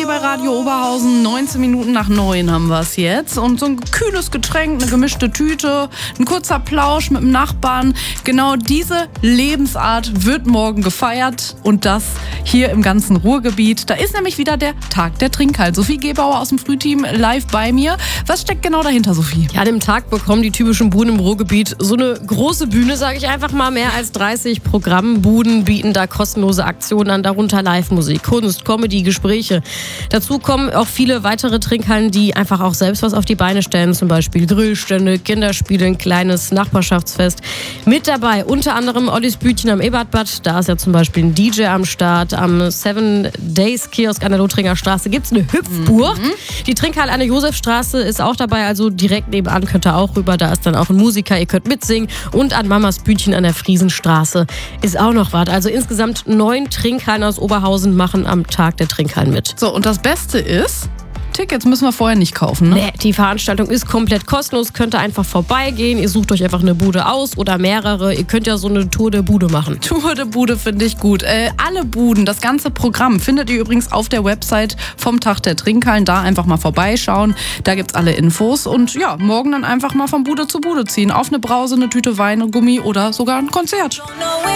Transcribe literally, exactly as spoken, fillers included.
hier bei Radio Oberhausen. neunzehn Minuten nach neun haben wir es jetzt. Und so ein kühles Getränk, eine gemischte Tüte, ein kurzer Plausch mit dem Nachbarn. Genau diese Lebensart wird morgen gefeiert. Und das hier im ganzen Ruhrgebiet. Da ist nämlich wieder der Tag der Trinkhallen. Sophie Gebauer aus dem Frühteam live bei mir. Was steckt genau dahinter, Sophie? Ja, an dem Tag bekommen die typischen Buden im Ruhrgebiet so eine große Bühne, sage ich einfach mal. Mehr als dreißig Programmbuden bieten da kostenlose Aktionen an, darunter Live-Musik, Kunst, Comedy, Gespräche. Dazu kommen auch viele weitere Trinkhallen, die einfach auch selbst was auf die Beine stellen, zum Beispiel Grillstände, Kinderspiele, ein kleines Nachbarschaftsfest. Mit dabei unter anderem Ollis Bütchen am Ebertbad, da ist ja zum Beispiel ein D J am Start. Am Seven Days Kiosk an der Lothringer Straße gibt es eine Hüpfburg. Mhm. Die Trinkhalle an der Josefstraße ist auch dabei, also direkt nebenan könnt ihr auch rüber, da ist dann auch ein Musiker, ihr könnt mitsingen. Und an Mamas Bütchen an der Friesenstraße ist auch noch was. Also insgesamt neun Trinkhallen aus Oberhausen machen am Tag der Trinkhallen mit. So, und das Beste ist, Tickets müssen wir vorher nicht kaufen, ne? Nee, die Veranstaltung ist komplett kostenlos, könnt ihr einfach vorbeigehen. Ihr sucht euch einfach eine Bude aus oder mehrere. Ihr könnt ja so eine Tour der Bude machen. Tour der Bude finde ich gut. Äh, alle Buden, das ganze Programm findet ihr übrigens auf der Website vom Tag der Trinkhallen. Da einfach mal vorbeischauen. Da gibt's alle Infos. Und ja, morgen dann einfach mal von Bude zu Bude ziehen. Auf eine Brause, eine Tüte Wein, Gummi oder sogar ein Konzert.